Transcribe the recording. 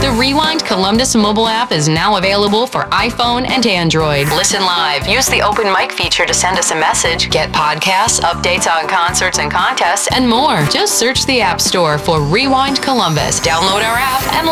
The Rewind Columbus mobile app is now available for iPhone and Android. Listen live, use the open mic feature to send us a message, get podcasts, updates on concerts and contests, and more. Just search the App Store for Rewind Columbus. Download our app and